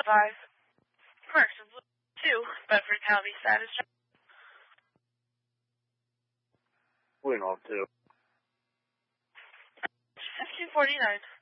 5. Corrections 2, Bedford County status check. Wing off 2. 1549.